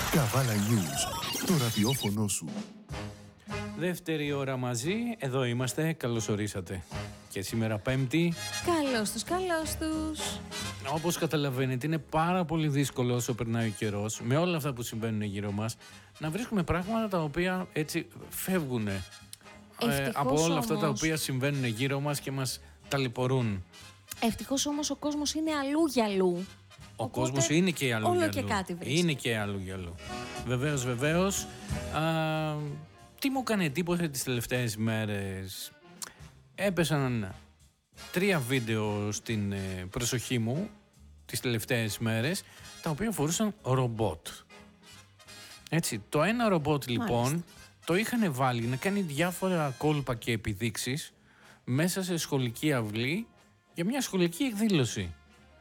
Καβάλα News, το ραδιόφωνο σου. Δεύτερη ώρα μαζί, εδώ είμαστε, καλώς ορίσατε. Και σήμερα Πέμπτη. Καλώς τους. Όπως καταλαβαίνετε, είναι πάρα πολύ δύσκολο όσο περνάει ο καιρός, με όλα αυτά που συμβαίνουν γύρω μας, να βρίσκουμε πράγματα τα οποία έτσι φεύγουν από όλα αυτά τα οποία συμβαίνουν γύρω μας και μας ταλαιπωρούν. Ευτυχώς όμως ο κόσμος είναι αλλού για αλλού. Ο κόσμος είναι και αλλού για αλλού. Και κάτι βρίσκει. Είναι και αλλού για αλλού. Βεβαίως. Τι μου έκανε εντύπωση τις τελευταίες μέρες? Έπεσαν 3 βίντεο στην προσοχή μου τις τελευταίες μέρες, τα οποία αφορούσαν ρομπότ. Έτσι, το ένα ρομπότ λοιπόν το είχαν βάλει να κάνει διάφορα κόλπα και επιδείξεις μέσα σε σχολική αυλή για μια σχολική εκδήλωση.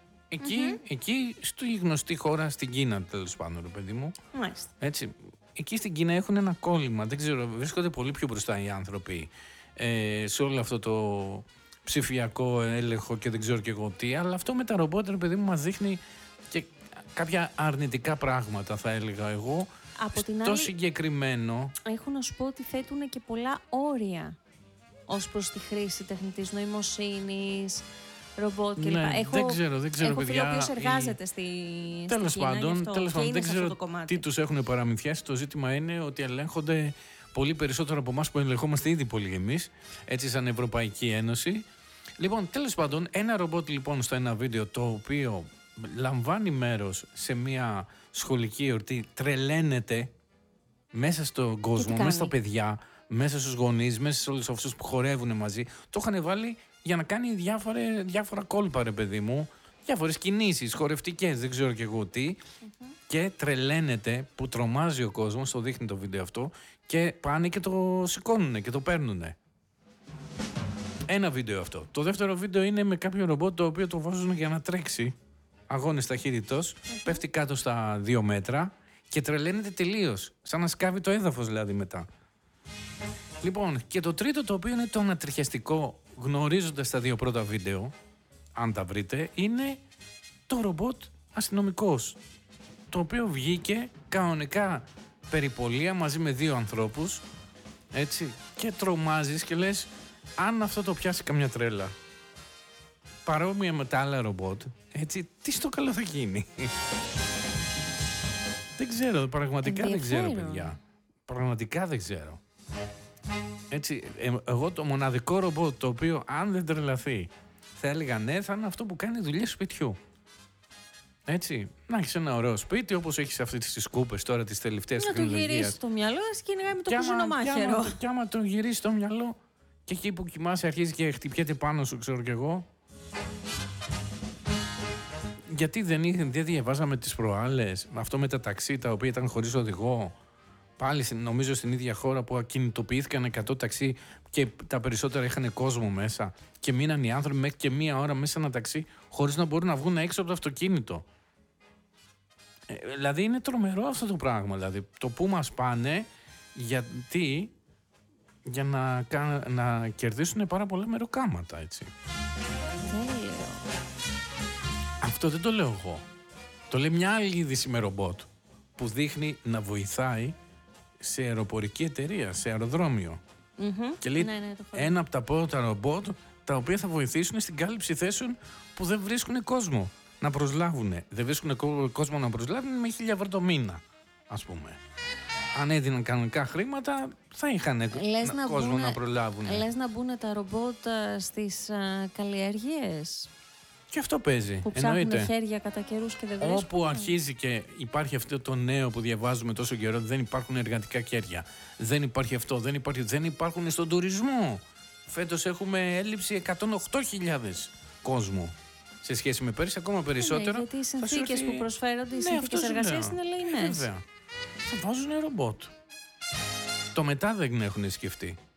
Εκεί στη γνωστή χώρα, στην Κίνα, τέλος πάντων, ρε παιδί μου. Μάλιστα. Έτσι, εκεί στην Κίνα έχουν ένα κόλλημα. Δεν ξέρω, βρίσκονται πολύ πιο μπροστά οι άνθρωποι σε όλο αυτό το ψηφιακό έλεγχο και δεν ξέρω και εγώ τι. Αλλά αυτό με τα ρομπότ, ρε παιδί μου, μας δείχνει και κάποια αρνητικά πράγματα, θα έλεγα εγώ. Από την στο άλλη, συγκεκριμένο. έχω να σου πω ότι θέτουν και πολλά όρια ως προς τη χρήση τεχνητής νοημοσύνης, ρομπότ κλπ. Ναι, δεν ξέρω, έχω παιδιά. φίλο ο οποίος εργάζεται στη Τέλος πάντων, δεν ξέρω τι τους έχουν παραμυθιάσει. Το ζήτημα είναι ότι ελέγχονται πολύ περισσότερο από εμάς που ελεγχόμαστε ήδη πολύ εμείς, έτσι σαν Ευρωπαϊκή Ένωση. Λοιπόν, τέλος πάντων, ένα ρομπότ λοιπόν στο ένα βίντεο, το οποίο λαμβάνει μέρος σε μια σχολική εορτή, τρελαίνεται μέσα στον κόσμο, μέσα στα παιδιά, μέσα στους γονείς, μέσα σε όλους αυτούς που χορεύουν μαζί. Το είχαν βάλει για να κάνει διάφορα κόλπα, ρε παιδί μου, διάφορες κινήσεις χορευτικές, δεν ξέρω και εγώ τι. Και τρελαίνεται που τρομάζει ο κόσμος, το δείχνει το βίντεο αυτό, και πάνε και το σηκώνουνε και το παίρνουνε. Ένα βίντεο αυτό. Το δεύτερο βίντεο είναι με κάποιο ρομπότ το οποίο το βάζουν για να τρέξει αγώνες ταχύτητος, πέφτει κάτω στα 2 μέτρα και τρελαίνεται τελείως, σαν να σκάβει το έδαφος δηλαδή μετά. Λοιπόν, και το τρίτο, το οποίο είναι το ανατριχιαστικό, γνωρίζοντας τα 2 πρώτα βίντεο, αν τα βρείτε, είναι το ρομπότ αστυνομικός, το οποίο βγήκε κανονικά περιπολία μαζί με 2 ανθρώπους, έτσι, και τρομάζεις και λες, αν αυτό το πιάσει καμιά τρέλα, παρόμοια με τα άλλα ρομπότ, έτσι, τι στο καλό θα γίνει? Δεν ξέρω, πραγματικά δεν ξέρω, παιδιά. Πραγματικά δεν ξέρω. Έτσι, εγώ το μοναδικό ρομπότ το οποίο, αν δεν τρελαθεί, θα έλεγα ναι, θα είναι αυτό που κάνει δουλειές σπιτιού. Έτσι, να έχεις ένα ωραίο σπίτι, όπως έχεις αυτές τις σκούπες τώρα τις τελευταίες τεχνολογίες. Να το γυρίσεις το μυαλό, κυνηγάει με το κουζινομάχαιρο. Και άμα το γυρίσεις το μυαλό και εκεί που κοιμάσαι αρχίζει και χτυπιέται πάνω σου, ξέρω κι εγώ. Γιατί δεν διαβάζαμε τις προάλλες αυτό με τα ταξί τα οποία ήταν χωρίς οδηγό? Πάλι νομίζω στην ίδια χώρα που ακινητοποιήθηκαν 100 ταξί και τα περισσότερα είχαν κόσμο μέσα και μείναν οι άνθρωποι μέχρι και 1 ώρα μέσα σε ένα ταξί χωρίς να μπορούν να βγουν έξω από το αυτοκίνητο. Δηλαδή είναι τρομερό αυτό το πράγμα. Δηλαδή, το που μας πάνε, γιατί για να κερδίσουν πάρα πολλά μεροκάματα, έτσι. Αυτό δεν το λέω εγώ. Το λέει μια άλλη είδηση με ρομπότ που δείχνει να βοηθάει σε αεροπορική εταιρεία, σε αεροδρόμιο. Και λέει ένα από τα πρώτα ρομπότ τα οποία θα βοηθήσουν στην κάλυψη θέσεων που δεν βρίσκουν κόσμο να προσλάβουν. Δεν βρίσκουν κόσμο να προσλάβουν με 1.000 ευρώ το μήνα, ας πούμε. Αν έδιναν κανονικά χρήματα, θα είχαν κόσμο να προλάβουν. Λες να μπουν τα ρομπότ στις καλλιέργειες? Και αυτό παίζει. Που ψάχνουν χέρια κατά καιρούς και δεν βρίσκουν. Όπου αρχίζει και υπάρχει αυτό το νέο που διαβάζουμε τόσο καιρό, δεν υπάρχουν εργατικά χέρια. Δεν υπάρχει αυτό, δεν υπάρχουν στον τουρισμό. Φέτος έχουμε έλλειψη 108.000 κόσμου. Σε σχέση με πέρυσι, ακόμα περισσότερο. Ναι, γιατί οι συνθήκες που προσφέρονται, οι συνθήκες εργασίας είναι ελεηνές. Βέβαια. Θα βάζουν ρομπότ. Το μετά δεν έχουν σκεφτεί.